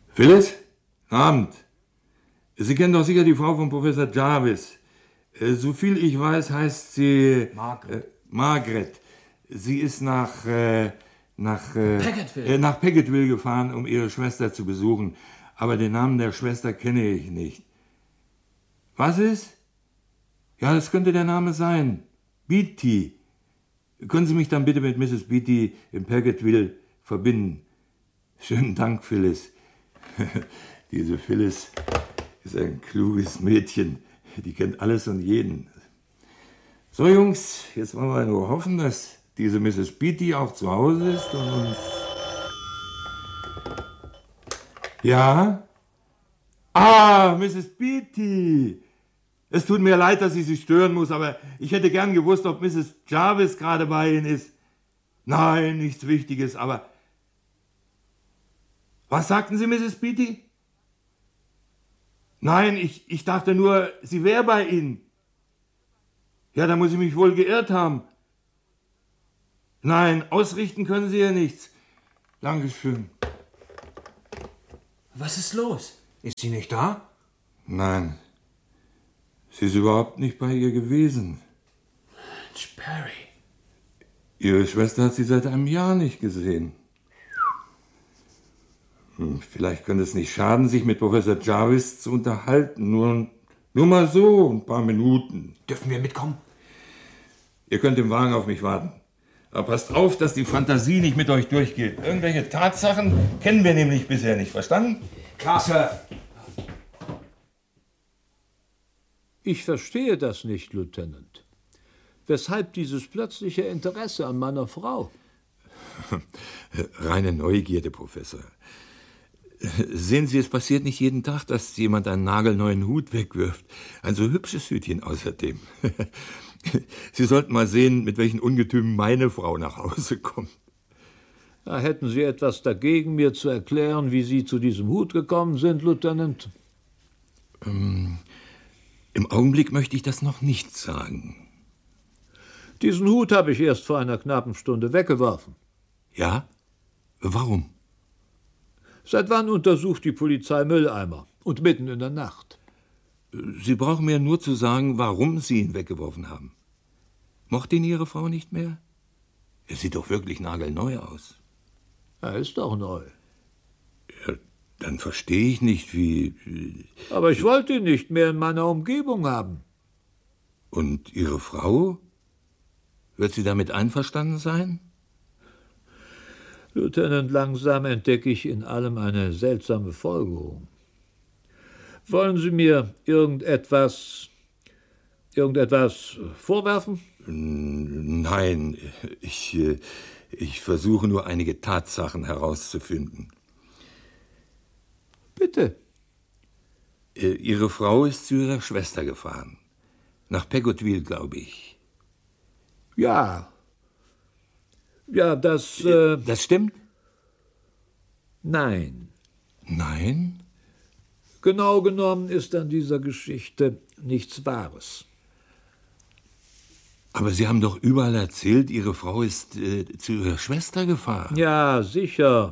Phyllis? Abend. Sie kennen doch sicher die Frau von Professor Jarvis. So viel ich weiß, heißt sie... Margaret. Sie ist nach Peggettville gefahren, um ihre Schwester zu besuchen. Aber den Namen der Schwester kenne ich nicht. Was ist? Ja, das könnte der Name sein. Beatty. Können Sie mich dann bitte mit Mrs. Beatty in Peggettville verbinden? Schönen Dank, Phyllis. Diese Phyllis ist ein kluges Mädchen. Die kennt alles und jeden. So, Jungs, jetzt wollen wir nur hoffen, dass diese Mrs. Beatty auch zu Hause ist und uns... Ja? Ah, Mrs. Beatty! Es tut mir leid, dass ich Sie stören muss, aber ich hätte gern gewusst, ob Mrs. Jarvis gerade bei Ihnen ist. Nein, nichts Wichtiges, aber... Was sagten Sie, Mrs. Beatty? Nein, ich dachte nur, sie wäre bei Ihnen. Ja, da muss ich mich wohl geirrt haben. Nein, ausrichten können Sie ja nichts. Dankeschön. Was ist los? Ist sie nicht da? Nein. Sie ist überhaupt nicht bei ihr gewesen. Mensch, Perry. Ihre Schwester hat sie seit einem Jahr nicht gesehen. Vielleicht könnte es nicht schaden, sich mit Professor Jarvis zu unterhalten. Nur mal so, ein paar Minuten. Dürfen wir mitkommen? Ihr könnt im Wagen auf mich warten. Aber passt auf, dass die Fantasie nicht mit euch durchgeht. Irgendwelche Tatsachen kennen wir nämlich bisher nicht. Verstanden? Klar, Sir. Ich verstehe das nicht, Lieutenant. Weshalb dieses plötzliche Interesse an meiner Frau? Reine Neugierde, Professor. Sehen Sie, es passiert nicht jeden Tag, dass jemand einen nagelneuen Hut wegwirft. Ein so hübsches Hütchen außerdem. Sie sollten mal sehen, mit welchen Ungetümen meine Frau nach Hause kommt. Da hätten Sie etwas dagegen, mir zu erklären, wie Sie zu diesem Hut gekommen sind, Lieutenant? Im Augenblick möchte ich das noch nicht sagen. Diesen Hut habe ich erst vor einer knappen Stunde weggeworfen. Ja? Warum? Seit wann untersucht die Polizei Mülleimer? Und mitten in der Nacht? Sie brauchen mir nur zu sagen, warum Sie ihn weggeworfen haben. Mochte ihn Ihre Frau nicht mehr? Er sieht doch wirklich nagelneu aus. Er ist doch neu. Ja, dann verstehe ich nicht, wie... Aber ich wollte ihn nicht mehr in meiner Umgebung haben. Und Ihre Frau? Wird sie damit einverstanden sein? Lieutenant, langsam entdecke ich in allem eine seltsame Folgerung. Wollen Sie mir irgendetwas vorwerfen? Nein, ich versuche nur einige Tatsachen herauszufinden. Bitte. Ihre Frau ist zu ihrer Schwester gefahren. Nach Peggettville, glaube ich. Ja. Ja, das... Das stimmt? Nein. Nein? Genau genommen ist an dieser Geschichte nichts Wahres. Aber Sie haben doch überall erzählt, Ihre Frau ist zu ihrer Schwester gefahren. Ja, sicher.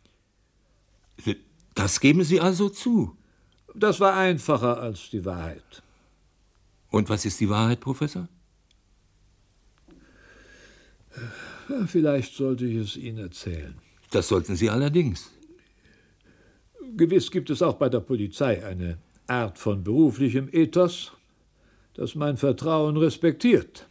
Das geben Sie also zu? Das war einfacher als die Wahrheit. Und was ist die Wahrheit, Professor? Vielleicht sollte ich es Ihnen erzählen. Das sollten Sie allerdings. Gewiss gibt es auch bei der Polizei eine Art von beruflichem Ethos, das mein Vertrauen respektiert.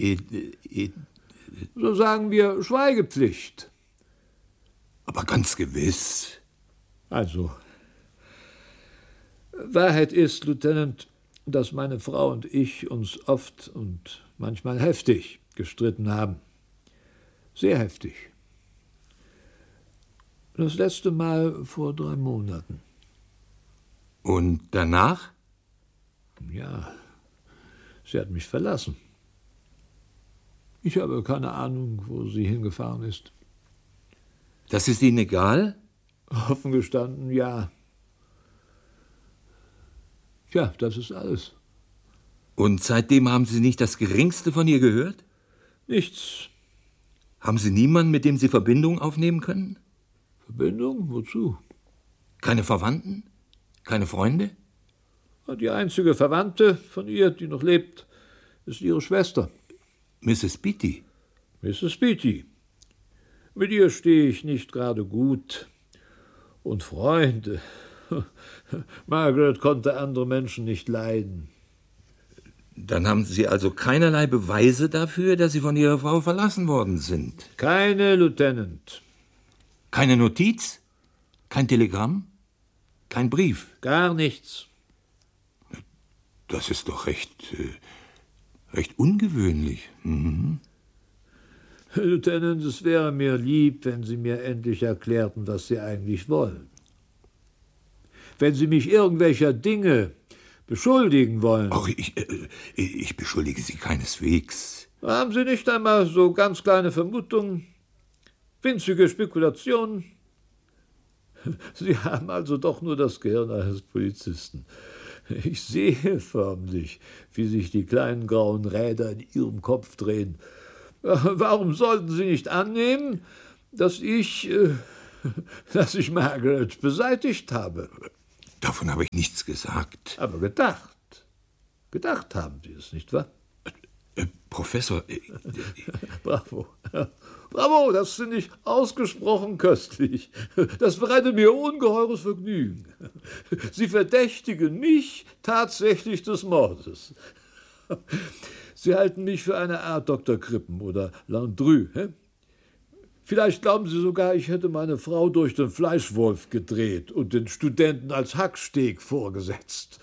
So sagen wir Schweigepflicht. Aber ganz gewiss. Also, Wahrheit ist, Lieutenant, dass meine Frau und ich uns oft und manchmal heftig gestritten haben. Sehr heftig. Das letzte Mal vor 3 Monaten. Und danach? Ja, sie hat mich verlassen. Ich habe keine Ahnung, wo sie hingefahren ist. Das ist Ihnen egal? Offen gestanden, ja. Ja, das ist alles. Und seitdem haben Sie nicht das Geringste von ihr gehört? Nichts. Haben Sie niemanden, mit dem Sie Verbindung aufnehmen können? Verbindung? Wozu? Keine Verwandten? Keine Freunde? Die einzige Verwandte von ihr, die noch lebt, ist ihre Schwester. Mrs. Beatty? Mrs. Beatty. Mit ihr stehe ich nicht gerade gut. Und Freunde. Margaret konnte andere Menschen nicht leiden. Dann haben Sie also keinerlei Beweise dafür, dass Sie von Ihrer Frau verlassen worden sind? Keine, Lieutenant. Keine Notiz? Kein Telegramm? Kein Brief? Gar nichts. Das ist doch recht ungewöhnlich. Mhm. Lieutenant, es wäre mir lieb, wenn Sie mir endlich erklärten, was Sie eigentlich wollen. Wenn Sie mich irgendwelcher Dinge beschuldigen wollen. Ach, ich beschuldige Sie keineswegs. Haben Sie nicht einmal so ganz kleine Vermutungen, winzige Spekulationen? Sie haben also doch nur das Gehirn eines Polizisten. Ich sehe förmlich, wie sich die kleinen grauen Räder in Ihrem Kopf drehen. Warum sollten Sie nicht annehmen, dass ich Margaret beseitigt habe? Davon habe ich nichts gesagt. Aber gedacht. Gedacht haben Sie es, nicht wahr? Professor... Bravo. Bravo, das finde ich ausgesprochen köstlich. Das bereitet mir ungeheures Vergnügen. Sie verdächtigen mich tatsächlich des Mordes. Sie halten mich für eine Art Dr. Krippen oder Landru. Vielleicht glauben Sie sogar, ich hätte meine Frau durch den Fleischwolf gedreht und den Studenten als Hacksteg vorgesetzt.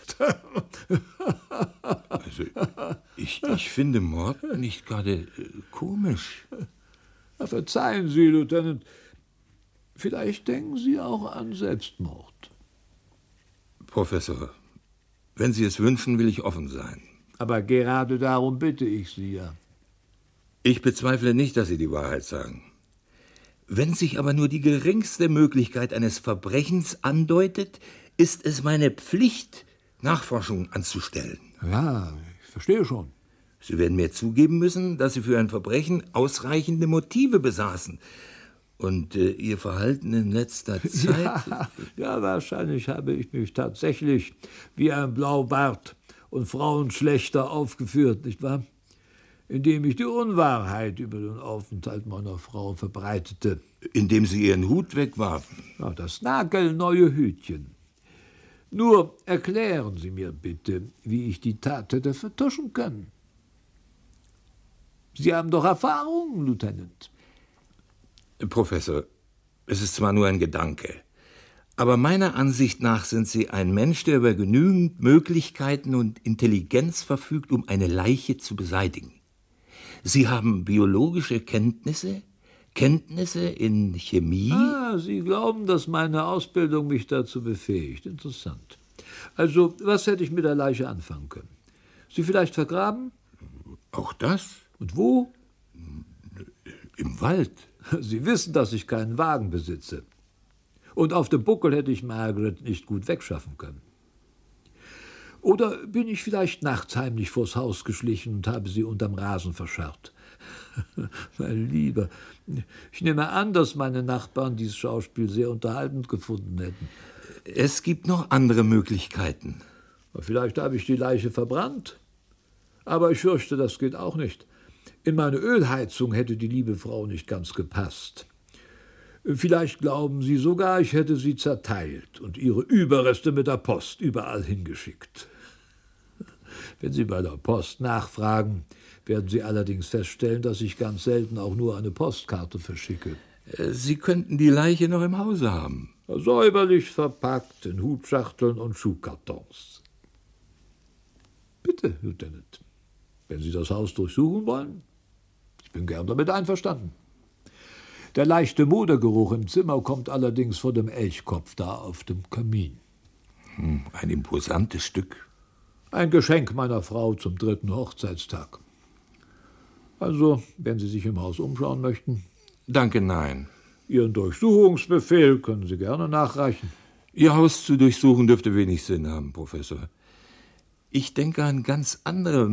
Also, ich finde Mord nicht gerade komisch. Ja, verzeihen Sie, Lieutenant. Vielleicht denken Sie auch an Selbstmord. Professor, wenn Sie es wünschen, will ich offen sein. Aber gerade darum bitte ich Sie ja. Ich bezweifle nicht, dass Sie die Wahrheit sagen. Wenn sich aber nur die geringste Möglichkeit eines Verbrechens andeutet, ist es meine Pflicht, Nachforschungen anzustellen. Ja, ich verstehe schon. Sie werden mir zugeben müssen, dass Sie für ein Verbrechen ausreichende Motive besaßen. Und Ihr Verhalten in letzter Zeit... Ja, wahrscheinlich habe ich mich tatsächlich wie ein Blaubart und Frauenschlechter aufgeführt, nicht wahr? Indem ich die Unwahrheit über den Aufenthalt meiner Frau verbreitete. Indem Sie Ihren Hut wegwarfen. Ja, das nagelneue Hütchen. Nur erklären Sie mir bitte, wie ich die Tat hätte vertuschen können. Sie haben doch Erfahrung, Lieutenant. Professor, es ist zwar nur ein Gedanke, aber meiner Ansicht nach sind Sie ein Mensch, der über genügend Möglichkeiten und Intelligenz verfügt, um eine Leiche zu beseitigen. Sie haben biologische Kenntnisse in Chemie. Sie glauben, dass meine Ausbildung mich dazu befähigt. Interessant. Also, was hätte ich mit der Leiche anfangen können? Sie vielleicht vergraben? Auch das? Und wo? Im Wald. Sie wissen, dass ich keinen Wagen besitze. Und auf dem Buckel hätte ich Margaret nicht gut wegschaffen können. Oder bin ich vielleicht nachts heimlich vors Haus geschlichen und habe sie unterm Rasen verscharrt? Mein Lieber, ich nehme an, dass meine Nachbarn dieses Schauspiel sehr unterhaltend gefunden hätten. Es gibt noch andere Möglichkeiten. Vielleicht habe ich die Leiche verbrannt. Aber ich fürchte, das geht auch nicht. In meine Ölheizung hätte die liebe Frau nicht ganz gepasst. Vielleicht glauben Sie sogar, ich hätte sie zerteilt und ihre Überreste mit der Post überall hingeschickt. Wenn Sie bei der Post nachfragen, werden Sie allerdings feststellen, dass ich ganz selten auch nur eine Postkarte verschicke. Sie könnten die Leiche noch im Hause haben. Säuberlich verpackt in Hutschachteln und Schuhkartons. Bitte, Lieutenant, wenn Sie das Haus durchsuchen wollen, ich bin gern damit einverstanden. Der leichte Modergeruch im Zimmer kommt allerdings von dem Elchkopf da auf dem Kamin. Ein imposantes Stück. Ein Geschenk meiner Frau zum 3. Hochzeitstag. Also, wenn Sie sich im Haus umschauen möchten. Danke, nein. Ihren Durchsuchungsbefehl können Sie gerne nachreichen. Ihr Haus zu durchsuchen dürfte wenig Sinn haben, Professor. Ich denke an ganz andere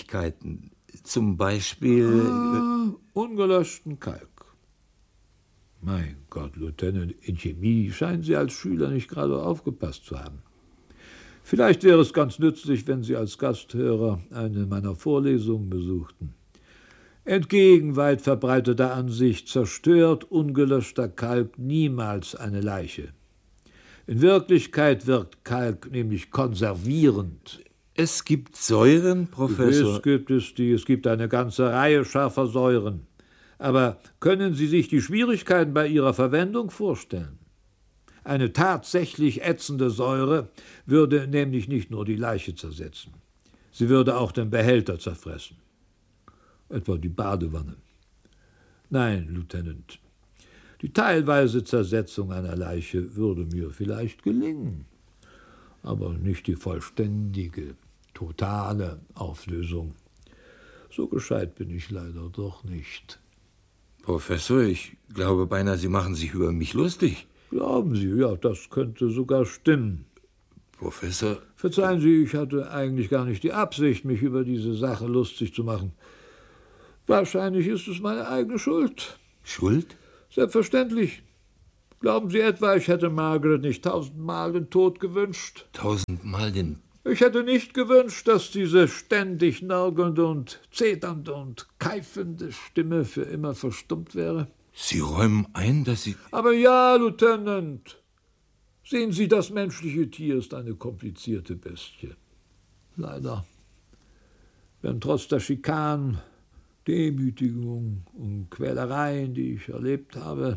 Möglichkeiten. Zum Beispiel... Ungelöschten Kalk. Mein Gott, Lieutenant, in Chemie scheinen Sie als Schüler nicht gerade aufgepasst zu haben. Vielleicht wäre es ganz nützlich, wenn Sie als Gasthörer eine meiner Vorlesungen besuchten. Entgegen weit verbreiteter Ansicht zerstört ungelöschter Kalk niemals eine Leiche. In Wirklichkeit wirkt Kalk nämlich konservierend. Es gibt Säuren, Professor. Gewiss gibt es die. Es gibt eine ganze Reihe scharfer Säuren. Aber können Sie sich die Schwierigkeiten bei ihrer Verwendung vorstellen? Eine tatsächlich ätzende Säure würde nämlich nicht nur die Leiche zersetzen. Sie würde auch den Behälter zerfressen. Etwa die Badewanne. Nein, Lieutenant, die teilweise Zersetzung einer Leiche würde mir vielleicht gelingen, aber nicht die vollständige, totale Auflösung. So gescheit bin ich leider doch nicht. Professor, ich glaube beinahe, Sie machen sich über mich lustig. Glauben Sie, ja, das könnte sogar stimmen. Professor... Verzeihen Sie, ich hatte eigentlich gar nicht die Absicht, mich über diese Sache lustig zu machen. Wahrscheinlich ist es meine eigene Schuld. Schuld? Selbstverständlich. Glauben Sie etwa, ich hätte Margaret nicht 1000-mal den Tod gewünscht? 1000-mal den... Ich hätte nicht gewünscht, dass diese ständig nörgelnde und zeternde und keifende Stimme für immer verstummt wäre. Sie räumen ein, dass Sie... Aber ja, Lieutenant. Sehen Sie, das menschliche Tier ist eine komplizierte Bestie. Leider. Wenn trotz der Schikanen, Demütigung und Quälereien, die ich erlebt habe,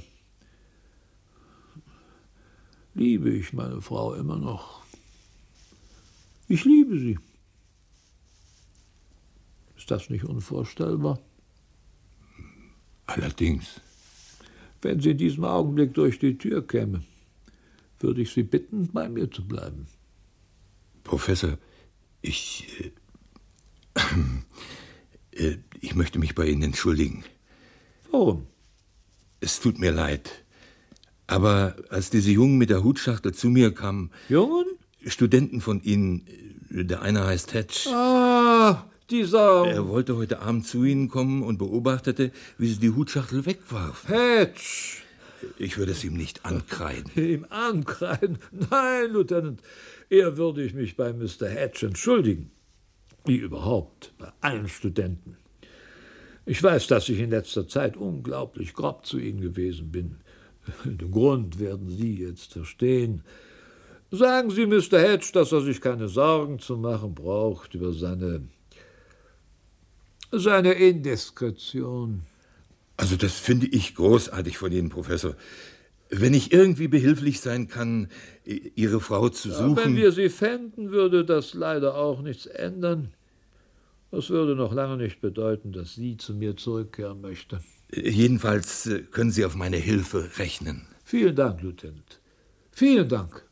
liebe ich meine Frau immer noch. Ich liebe sie. Ist das nicht unvorstellbar? Allerdings. Wenn sie in diesem Augenblick durch die Tür käme, würde ich Sie bitten, bei mir zu bleiben. Professor, ich möchte mich bei Ihnen entschuldigen. Warum? Es tut mir leid. Aber als diese Jungen mit der Hutschachtel zu mir kamen... Jungen? Studenten von Ihnen, der eine heißt Hatch. Ah, dieser... Er wollte heute Abend zu Ihnen kommen und beobachtete, wie Sie die Hutschachtel wegwarfen. Hatch! Ich würde es ihm nicht ankreiden. Ihm ankreiden? Nein, Lieutenant. Eher würde ich mich bei Mr. Hatch entschuldigen. Wie überhaupt, bei allen Studenten. Ich weiß, dass ich in letzter Zeit unglaublich grob zu Ihnen gewesen bin. Den Grund werden Sie jetzt verstehen. Sagen Sie Mr. Hatch, dass er sich keine Sorgen zu machen braucht über seine Indiskretion. Also das finde ich großartig von Ihnen, Professor. Wenn ich irgendwie behilflich sein kann, Ihre Frau zu suchen... Wenn wir sie fänden, würde das leider auch nichts ändern. Das würde noch lange nicht bedeuten, dass sie zu mir zurückkehren möchte. Jedenfalls können Sie auf meine Hilfe rechnen. Vielen Dank, Lieutenant. Vielen Dank.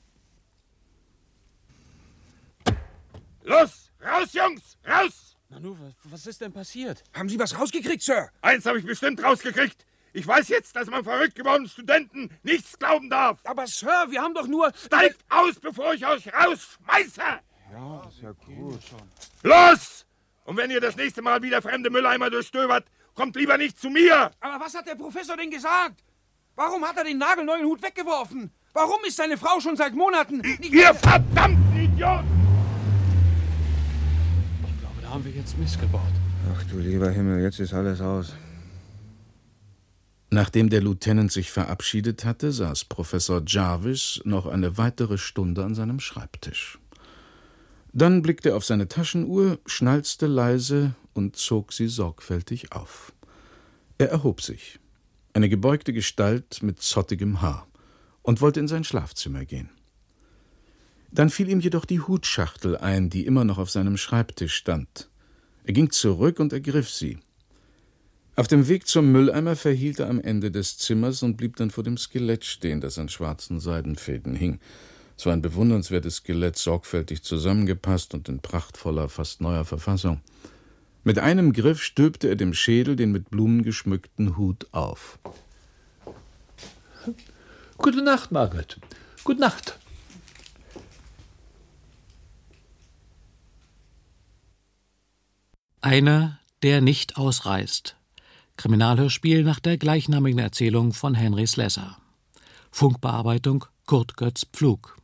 Los, raus, Jungs, raus! Nanu, was ist denn passiert? Haben Sie was rausgekriegt, Sir? Eins habe ich bestimmt rausgekriegt. Ich weiß jetzt, dass man verrückt gewordenen Studenten nichts glauben darf. Aber Sir, wir haben doch nur... Steigt aus, bevor ich euch rausschmeiße! Ja, ist ja gut. Los! Und wenn ihr das nächste Mal wieder fremde Mülleimer durchstöbert, kommt lieber nicht zu mir! Aber was hat der Professor denn gesagt? Warum hat er den nagelneuen Hut weggeworfen? Warum ist seine Frau schon seit Monaten... Ihr verdammten Idioten! Ich glaube, da haben wir jetzt missgebaut. Ach du lieber Himmel, jetzt ist alles aus. Nachdem der Lieutenant sich verabschiedet hatte, saß Professor Jarvis noch eine weitere Stunde an seinem Schreibtisch. Dann blickte er auf seine Taschenuhr, schnalzte leise und zog sie sorgfältig auf. Er erhob sich, eine gebeugte Gestalt mit zottigem Haar, und wollte in sein Schlafzimmer gehen. Dann fiel ihm jedoch die Hutschachtel ein, die immer noch auf seinem Schreibtisch stand. Er ging zurück und ergriff sie. Auf dem Weg zum Mülleimer verhielt er am Ende des Zimmers und blieb dann vor dem Skelett stehen, das an schwarzen Seidenfäden hing. Es war ein bewundernswertes Skelett, sorgfältig zusammengepasst und in prachtvoller, fast neuer Verfassung. Mit einem Griff stülpte er dem Schädel den mit Blumen geschmückten Hut auf. Gute Nacht, Margaret. Gute Nacht. Einer, der nicht ausreist. Kriminalhörspiel nach der gleichnamigen Erzählung von Henry Slesar. Funkbearbeitung Kurt Götz Pflug.